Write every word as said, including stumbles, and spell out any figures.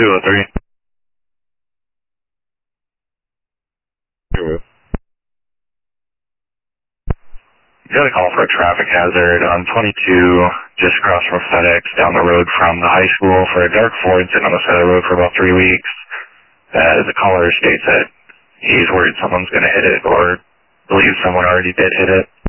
two oh three. Sure. You got a call for a traffic hazard on twenty-two, just across from FedEx, down the road from the high school for a dark Ford sitting on the side of the road for about three weeks. Uh, the caller states that he's worried someone's going to hit it or believes someone already did hit it.